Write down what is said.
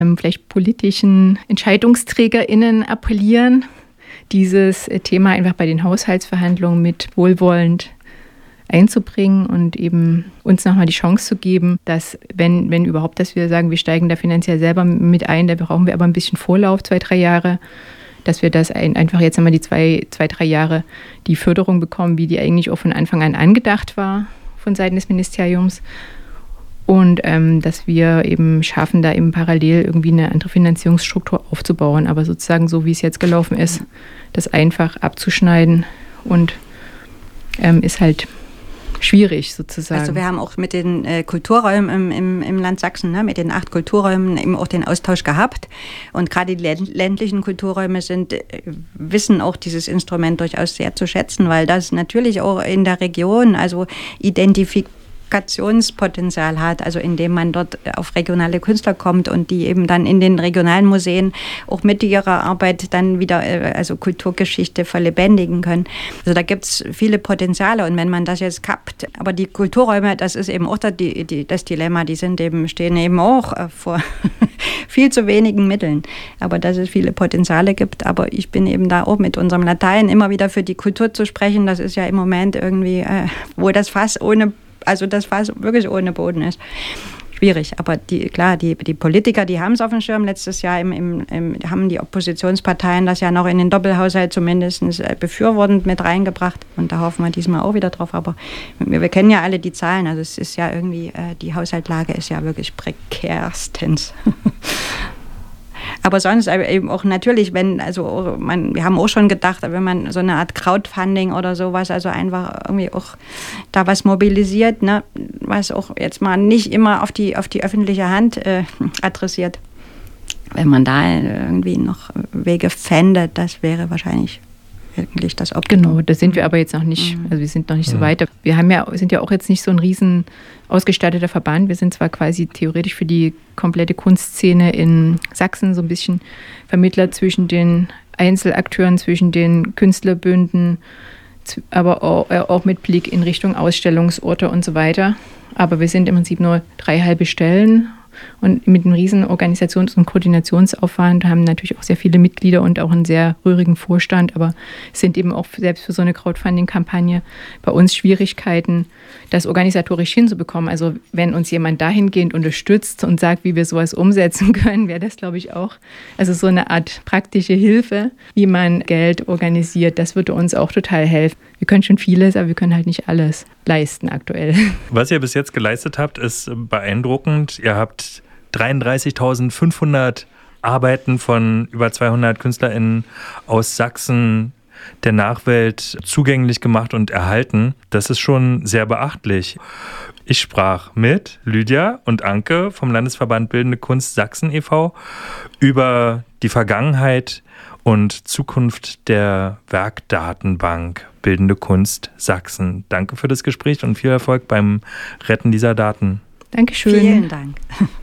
vielleicht politischen EntscheidungsträgerInnen appellieren, dieses Thema einfach bei den Haushaltsverhandlungen mit wohlwollend einzubringen und eben uns nochmal die Chance zu geben, dass, wenn überhaupt, dass wir sagen, wir steigen da finanziell selber mit ein, da brauchen wir aber ein bisschen Vorlauf, 2-3 Jahre, dass wir das einfach jetzt einmal die 2-3 Jahre die Förderung bekommen, wie die eigentlich auch von Anfang an angedacht war von Seiten des Ministeriums. Und dass wir eben schaffen, da eben parallel irgendwie eine andere Finanzierungsstruktur aufzubauen. Aber sozusagen so, wie es jetzt gelaufen ist, das einfach abzuschneiden und ist halt schwierig sozusagen. Also wir haben auch mit den Kulturräumen im Land Sachsen, ne, mit den 8 Kulturräumen eben auch den Austausch gehabt. Und gerade die ländlichen Kulturräume wissen auch dieses Instrument durchaus sehr zu schätzen, weil das natürlich auch in der Region, also Identifikationspotenzial hat, also indem man dort auf regionale Künstler kommt und die eben dann in den regionalen Museen auch mit ihrer Arbeit dann wieder also Kulturgeschichte verlebendigen können. Also da gibt es viele Potenziale und wenn man das jetzt kappt, aber die Kulturräume, das ist eben auch das Dilemma, stehen eben auch vor viel zu wenigen Mitteln, aber dass es viele Potenziale gibt, aber ich bin eben da auch mit unserem Latein immer wieder für die Kultur zu sprechen, das ist ja im Moment irgendwie, wo das Fass wirklich ohne Boden ist. Schwierig, aber die Politiker, die haben es auf dem Schirm. Letztes Jahr haben die Oppositionsparteien das ja noch in den Doppelhaushalt zumindest befürwortend mit reingebracht. Und da hoffen wir diesmal auch wieder drauf. Aber wir kennen ja alle die Zahlen. Also es ist ja irgendwie, die Haushaltslage ist ja wirklich prekärstens. Aber sonst eben auch natürlich, wir haben auch schon gedacht, wenn man so eine Art Crowdfunding oder sowas, also einfach irgendwie auch da was mobilisiert, ne, was auch jetzt mal nicht immer auf die öffentliche Hand adressiert. Wenn man da irgendwie noch Wege fände, das wäre wahrscheinlich wirklich das Optimum. Genau, da sind wir aber jetzt noch nicht, also wir sind noch nicht so weit. Wir sind ja auch jetzt nicht so ein riesen ausgestatteter Verband. Wir sind zwar quasi theoretisch für die komplette Kunstszene in Sachsen so ein bisschen Vermittler zwischen den Einzelakteuren, zwischen den Künstlerbünden, aber auch mit Blick in Richtung Ausstellungsorte und so weiter. Aber wir sind im Prinzip nur 3 halbe Stellen. Und mit einem riesen Organisations- und Koordinationsaufwand haben natürlich auch sehr viele Mitglieder und auch einen sehr rührigen Vorstand, aber es sind eben auch selbst für so eine Crowdfunding-Kampagne bei uns Schwierigkeiten, das organisatorisch hinzubekommen. Also wenn uns jemand dahingehend unterstützt und sagt, wie wir sowas umsetzen können, wäre das, glaube ich, auch also so eine Art praktische Hilfe, wie man Geld organisiert. Das würde uns auch total helfen. Wir können schon vieles, aber wir können halt nicht alles leisten aktuell. Was ihr bis jetzt geleistet habt, ist beeindruckend. Ihr habt 33.500 Arbeiten von über 200 KünstlerInnen aus Sachsen der Nachwelt zugänglich gemacht und erhalten. Das ist schon sehr beachtlich. Ich sprach mit Lydia und Anke vom Landesverband Bildende Kunst Sachsen e.V. über die Vergangenheit und Zukunft der Werkdatenbank Bildende Kunst Sachsen. Danke für das Gespräch und viel Erfolg beim Retten dieser Daten. Dankeschön. Vielen Dank.